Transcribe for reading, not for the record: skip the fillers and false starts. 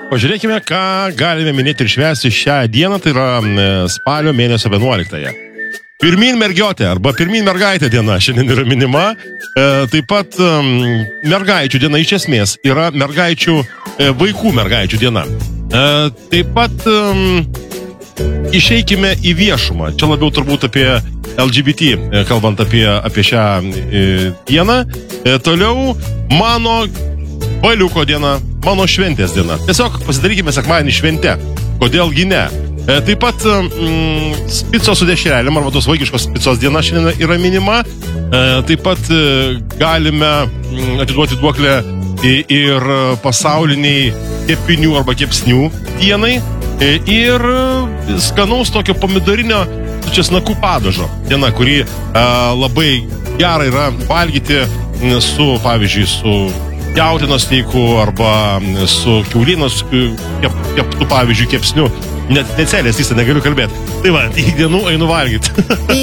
Pažiūrėkime, ką galime minėti ir švęsti šią dieną, tai yra spalio mėnesio 11-ąją. Pirmyn mergiotė arba pirmyn mergaitė diena šiandien yra minima. Taip pat mergaičių diena iš esmės yra vaikų mergaičių diena. Taip pat išeikime į viešumą. Čia labiau turbūt apie LGBT, kalbant apie šią dieną. Toliau mano baliuko diena, mano šventės diena. Tiesiog pasidarykime sekmadienį šventę. Kodėlgi ne? Taip pat picos su dešrelėm, arba tos vaikiškos picos diena šiandien yra minima. Taip pat galime atiduoti duoklę ir pasauliniai kepinių arba kepsnių dienai. Ir skanaus tokio pomidorinio su česnakų padažo diena, kurį labai gera yra valgyti su, pavyzdžiui, su jautienos steiku arba su kiaulinos keptu, pavyzdžiui, kepsniu. Net celės negaliu kalbėti. Tai va, iki dienų einu valgyti.